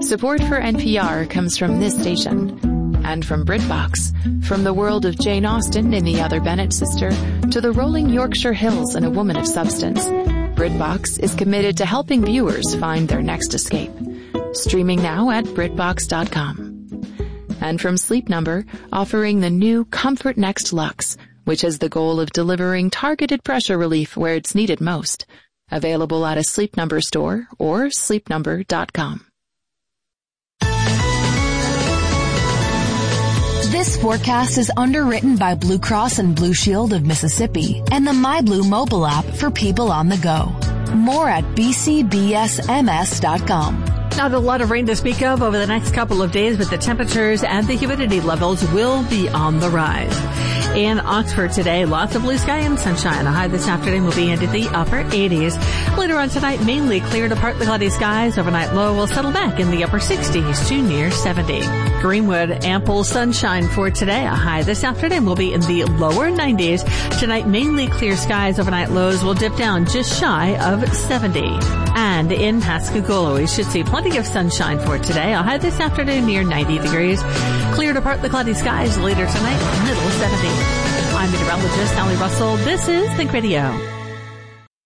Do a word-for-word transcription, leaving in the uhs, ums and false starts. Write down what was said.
Support for N P R comes from this station and from BritBox. From the world of Jane Austen in The Other Bennet Sister to the rolling Yorkshire Hills in A Woman of Substance, BritBox is committed to helping viewers find their next escape. Streaming now at BritBox dot com. And from Sleep Number, offering the new Comfort Next Luxe, which has the goal of delivering targeted pressure relief where it's needed most. Available at a Sleep Number store or sleep number dot com. This forecast is underwritten by Blue Cross and Blue Shield of Mississippi and the MyBlue mobile app for people on the go. More at b c b s m s dot com. Not a lot of rain to speak of over the next couple of days, but the temperatures and the humidity levels will be on the rise. In Oxford today, lots of blue sky and sunshine. A high this afternoon will be into the upper eighties. Later on tonight, mainly clear to partly cloudy skies. Overnight low will settle back in the upper sixties to near seventy. Greenwood, ample sunshine for today. A high this afternoon will be in the lower nineties. Tonight, mainly clear skies. Overnight lows will dip down just shy of seventy. And in Pascagoula, we should see plenty of sunshine for today. A high this afternoon near ninety degrees. Clear to partly cloudy skies later tonight, middle seventies. I'm meteorologist Allie Russell. This is Think Radio.